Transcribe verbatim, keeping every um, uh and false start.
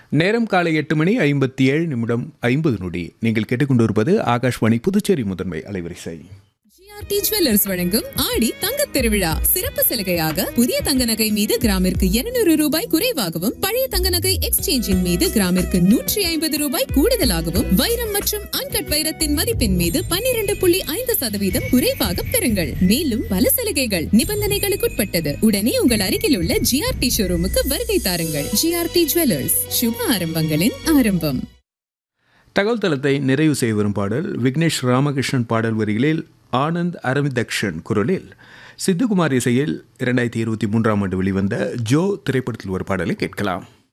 நேரம் காலை எட்டு மணி ஐம்பத்தி ஏழு நிமிடம் ஐம்பது நொடி. நீங்கள் கேட்டுக்கொண்டிருப்பது ஆகாஷ்வாணி புதுச்சேரி முதன்மை அலைவரிசை. ஜிஆர்டி ஜுவல்லர்ஸ் வழங்கும் ஆடி தங்கத் திருவிழா சிறப்பு சலுகையாக புதிய தங்க நகை மீது கிராமிற்கு இருநூறு ரூபாய் குறைவாகவும், பழைய தங்க நகை எக்ஸ்சேஞ்சின் மீது கிராமிற்கு நூற்றி ஐம்பது ரூபாய் கூடுதலாகவும், வைரம் மற்றும் அன்கட் வைரத்தின் மதிப்பின் மீது பன்னிரண்டு புள்ளி ஐந்து சதவீதம் குறைவாக பெறுங்கள். மேலும் பல சலுகைகள் நிபந்தனைகளுக்குட்பட்டது. உடனே உங்கள் அருகில் உள்ள ஜிஆர்டி ஷோரூமுக்கு வருகை தாருங்கள். ஜிஆர்டி ஜுவல்லர்ஸ், சுப ஆரம்பங்களின் ஆரம்பம். தகவல் தளத்தை நிறைவு செய்ய வரும் பாடல் விக்னேஷ் ராமகிருஷ்ணன் பாடல் வரிகளில் ஆனந்த் அரவிந்தக்ஷன் குரலில் சித்துக்குமார் இசையில் இரண்டாயிரத்தி இருபத்தி மூன்றாம் ஆண்டு வெளிவந்த ஜோ திரைப்படத்தில் ஒரு பாடலை கேட்கலாம்.